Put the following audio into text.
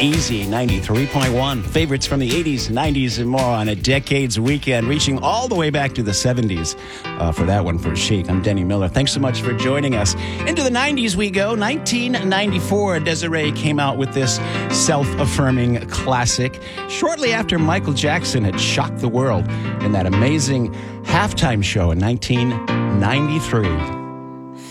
Easy 93.1. Favorites from the 80s, 90s, and more on a Decades Weekend, reaching all the way back to the 70s for that one for Chic. I'm Denny Miller. Thanks so much for joining us. Into the 90s we go. 1994, Desiree came out with this self-affirming classic shortly after Michael Jackson had shocked the world in that amazing halftime show in 1993.